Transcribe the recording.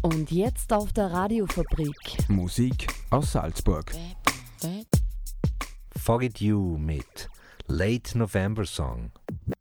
Und jetzt auf der Radiofabrik. Musik aus Salzburg. Forget You mit Late November Song.